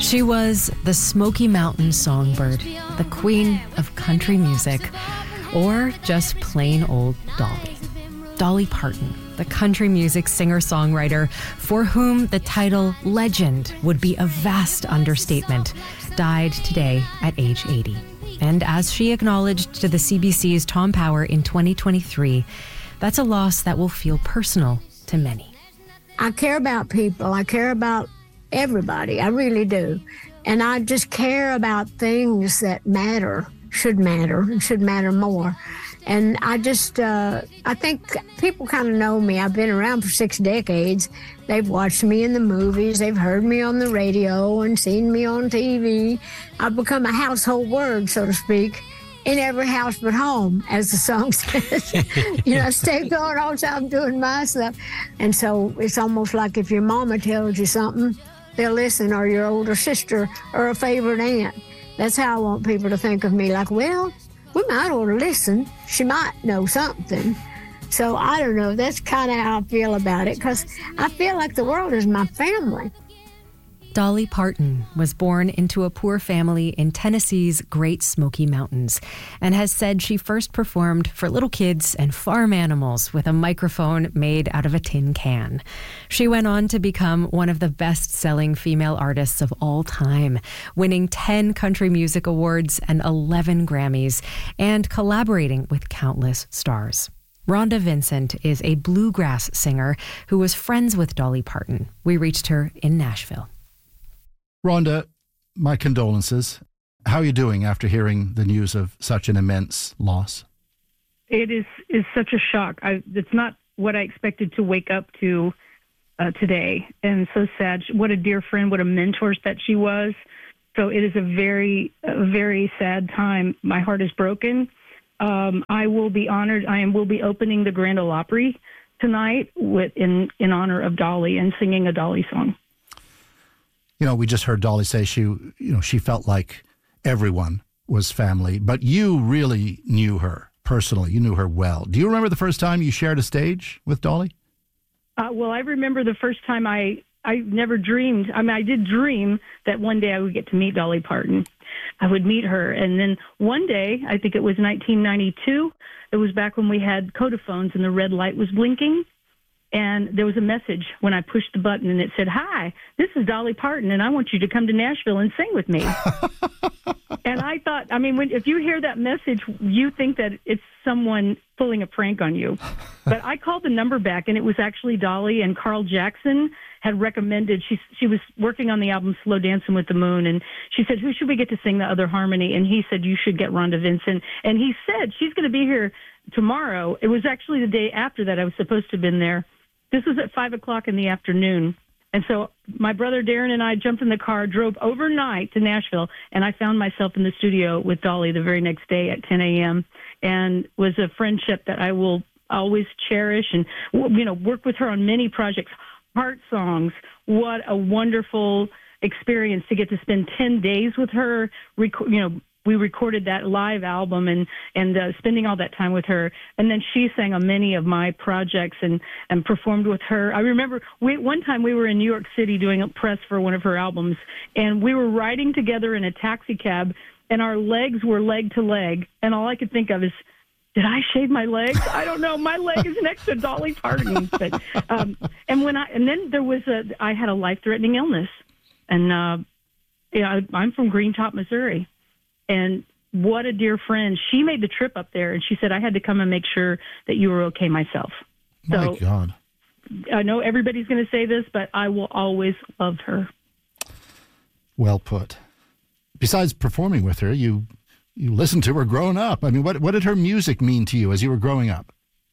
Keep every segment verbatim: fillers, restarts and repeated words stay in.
She was the Smoky Mountain songbird, the queen of country music, or just plain old Dolly. Dolly Parton, the country music singer-songwriter for whom the title legend would be a vast understatement, died today at age eighty. And as she acknowledged to the C B C's Tom Power in twenty twenty-three, that's a loss that will feel personal to many. I care about people. I care about everybody. I really do. And I just care about things that matter, should matter, and should matter more. And I just, uh, I think people kind of know me. I've been around for six decades. They've watched me in the movies. They've heard me on the radio and seen me on T V. I've become a household word, so to speak, in every house but home, as the song says. You know, stay going on, so I'm doing my stuff. And so it's almost like if your mama tells you something, they'll listen, or your older sister or a favorite aunt. That's how I want people to think of me, like, well, we might ought to listen. She might know something. So I don't know. That's kind of how I feel about it, because I feel like the world is my family. Dolly Parton was born into a poor family in Tennessee's Great Smoky Mountains and has said she first performed for little kids and farm animals with a microphone made out of a tin can. She went on to become one of the best-selling female artists of all time, winning ten country music awards and eleven Grammys, and collaborating with countless stars. Rhonda Vincent is a bluegrass singer who was friends with Dolly Parton. We reached her in Nashville. Rhonda, my condolences. How are you doing after hearing the news of such an immense loss? It is is such a shock. I, it's not what I expected to wake up to uh, today, and so sad. What a dear friend, what a mentor that she was. So it is a very, a very sad time. My heart is broken. Um, I will be honored. I am will be opening the Grand Ole Opry tonight with in in honor of Dolly and singing a Dolly song. You know, we just heard Dolly say she, you know, she felt like everyone was family, but you really knew her personally. You knew her well. Do you remember the first time you shared a stage with Dolly? Uh, well, I remember the first time I, I never dreamed. I mean, I did dream that one day I would get to meet Dolly Parton. I would meet her. And then one day, I think it was nineteen ninety-two, it was back when we had Codaphones and the red light was blinking. And there was a message when I pushed the button, and it said, "Hi, this is Dolly Parton, and I want you to come to Nashville and sing with me." And I thought, I mean, when, if you hear that message, you think that it's someone pulling a prank on you. But I called the number back, and it was actually Dolly, and Carl Jackson had recommended, she, she was working on the album Slow Dancing with the Moon, and she said, "Who should we get to sing the other harmony?" And he said, "You should get Rhonda Vincent." And he said, "She's going to be here tomorrow." It was actually the day after that I was supposed to have been there. This was at five o'clock in the afternoon. And so my brother Darren and I jumped in the car, drove overnight to Nashville, and I found myself in the studio with Dolly the very next day at ten a.m. and was a friendship that I will always cherish and, you know, work with her on many projects. Heart Songs, what a wonderful experience to get to spend ten days with her, rec- you know, we recorded that live album and, and uh, spending all that time with her. And then she sang on many of my projects and, and performed with her. I remember we, one time we were in New York City doing a press for one of her albums, and we were riding together in a taxi cab, and our legs were leg to leg. And all I could think of is, did I shave my legs? I don't know. My leg is next to Dolly Parton. But, um, and when I, and then there was a, I had a life-threatening illness. And, uh, you know, I'm from Green Top, Missouri. And what a dear friend. She made the trip up there, and she said, "I had to come and make sure that you were okay myself." My so, God. I know everybody's going to say this, but I will always love her. Well put. Besides performing with her, you you listened to her growing up. I mean, what what did her music mean to you as you were growing up?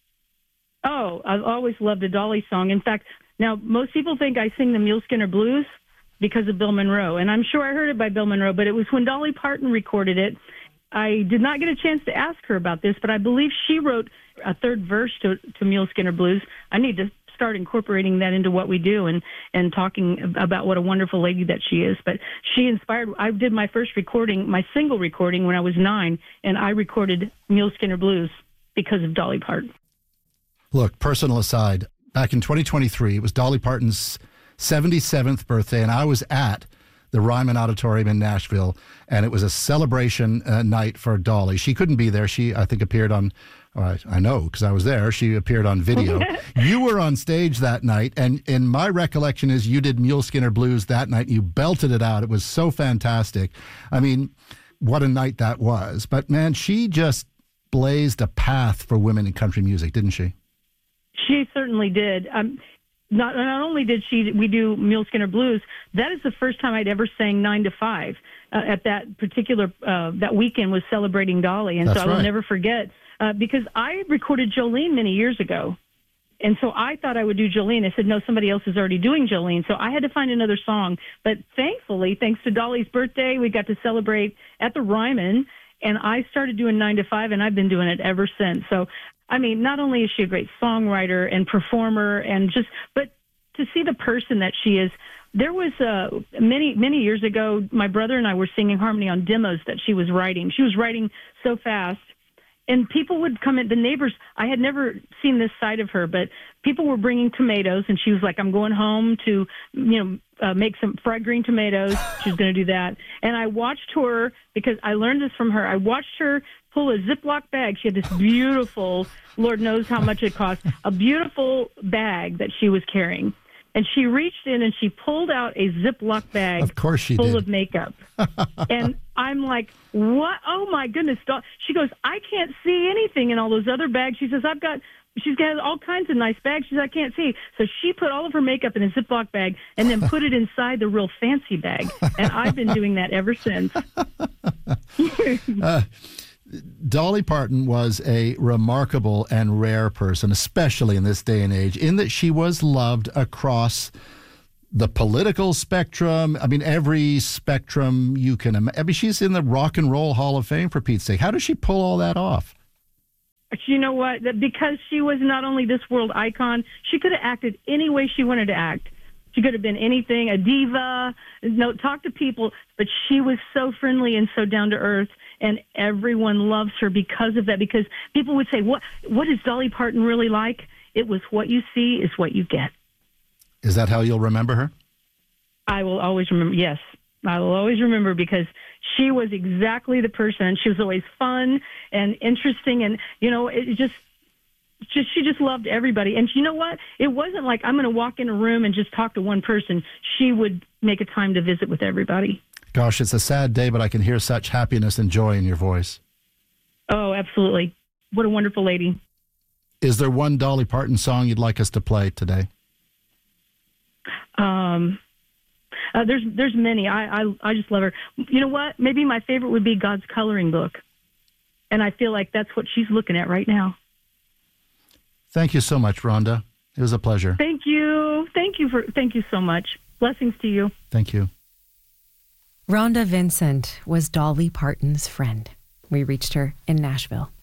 Oh, I've always loved a Dolly song. In fact, now most people think I sing the Mule Skinner Blues because of Bill Monroe. And I'm sure I heard it by Bill Monroe, but it was when Dolly Parton recorded it. I did not get a chance to ask her about this, but I believe she wrote a third verse to, to Mule Skinner Blues. I need to start incorporating that into what we do and, and talking about what a wonderful lady that she is. But she inspired, I did my first recording, my single recording when I was nine, and I recorded Mule Skinner Blues because of Dolly Parton. Look, personal aside, back in twenty twenty-three, it was Dolly Parton's seventy-seventh birthday, and I was at the Ryman Auditorium in Nashville, and it was a celebration uh, night for Dolly. She couldn't be there. She, I think, appeared on, uh, I know because I was there, she appeared on video. You were on stage that night, and, and my recollection is you did Mule Skinner Blues that night. You belted it out. It was so fantastic. I mean, what a night that was. But, man, she just blazed a path for women in country music, didn't she? She certainly did. Um, not not only did she we do Mule Skinner Blues, that is the first time I'd ever sang nine to five. Uh, at that particular uh, that weekend was celebrating Dolly, and That's so I will right. never forget uh, because I recorded Jolene many years ago, and so I thought I would do Jolene. I said no, somebody else is already doing Jolene, so I had to find another song. But thankfully, thanks to Dolly's birthday, we got to celebrate at the Ryman, and I started doing nine to five, and I've been doing it ever since. So. I mean, not only is she a great songwriter and performer, and just, but to see the person that she is. There was uh, many, many years ago, my brother and I were singing harmony on demos that she was writing. She was writing so fast, and people would come in. The neighbors, I had never seen this side of her, but people were bringing tomatoes, and she was like, "I'm going home to, you know, uh, make some fried green tomatoes." She was going to do that, and I watched her because I learned this from her. I watched her pull a Ziploc bag. She had this beautiful, Lord knows how much it cost, a beautiful bag that she was carrying. And she reached in and she pulled out a Ziploc bag Of course she full did. of makeup. And I'm like, what? Oh, my goodness. She goes, I can't see anything in all those other bags. She says, I've got, she's got all kinds of nice bags. She says, I can't see. So she put all of her makeup in a Ziploc bag and then put it inside the real fancy bag. And I've been doing that ever since. uh, Dolly Parton was a remarkable and rare person, especially in this day and age, in that she was loved across the political spectrum. I mean, every spectrum you can imagine. I mean, she's in the Rock and Roll Hall of Fame, for Pete's sake. How does she pull all that off? You know what? That because she was not only this world icon, she could have acted any way she wanted to act. She could have been anything, a diva, no, talk to people, but she was so friendly and so down to earth, and everyone loves her because of that, because people would say, what, what is Dolly Parton really like? It was what you see is what you get. Is that how you'll remember her? I will always remember, yes. I will always remember because she was exactly the person. She was always fun and interesting, and, you know, it just... Just, she just loved everybody. And you know what? It wasn't like I'm going to walk in a room and just talk to one person. She would make a time to visit with everybody. Gosh, it's a sad day, but I can hear such happiness and joy in your voice. Oh, absolutely. What a wonderful lady. Is there one Dolly Parton song you'd like us to play today? Um, uh, there's there's many. I, I I just love her. You know what? Maybe my favorite would be God's Coloring Book. And I feel like that's what she's looking at right now. Thank you so much, Rhonda. It was a pleasure. Thank you. Thank you for. Thank you so much. Blessings to you. Thank you. Rhonda Vincent was Dolly Parton's friend. We reached her in Nashville.